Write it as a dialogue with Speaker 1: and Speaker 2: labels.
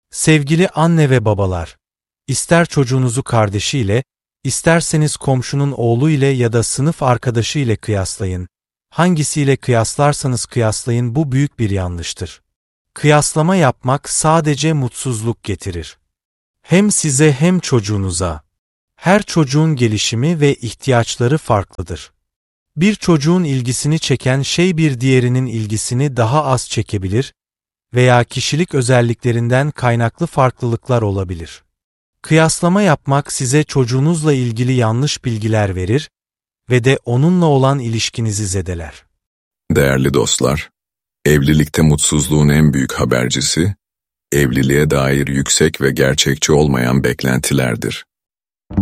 Speaker 1: Sevgili anne ve babalar, ister çocuğunuzu kardeşiyle, isterseniz komşunun oğlu ile ya da sınıf arkadaşı ile kıyaslayın. Hangisiyle kıyaslarsanız kıyaslayın, bu büyük bir yanlıştır. Kıyaslama yapmak sadece mutsuzluk getirir. Hem size hem çocuğunuza. Her çocuğun gelişimi ve ihtiyaçları farklıdır. Bir çocuğun ilgisini çeken şey bir diğerinin ilgisini daha az çekebilir veya kişilik özelliklerinden kaynaklı farklılıklar olabilir. Kıyaslama yapmak size çocuğunuzla ilgili yanlış bilgiler verir ve de onunla olan ilişkinizi zedeler.
Speaker 2: Değerli dostlar, evlilikte mutsuzluğun en büyük habercisi, evliliğe dair yüksek ve gerçekçi olmayan beklentilerdir.